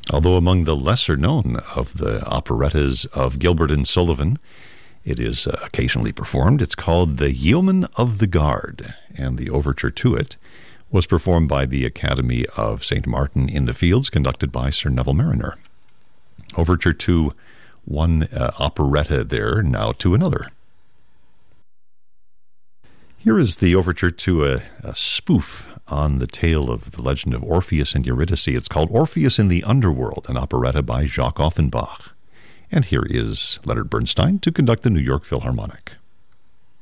Although among the lesser known of the operettas of Gilbert and Sullivan, it is occasionally performed. It's called The Yeoman of the Guard, and the overture to it was performed by the Academy of St. Martin in the Fields, conducted by Sir Neville Mariner. Overture to one operetta there, now to another. Here is the overture to a spoof on the tale of the legend of Orpheus and Eurydice. It's called Orpheus in the Underworld, an operetta by Jacques Offenbach. And here is Leonard Bernstein to conduct the New York Philharmonic.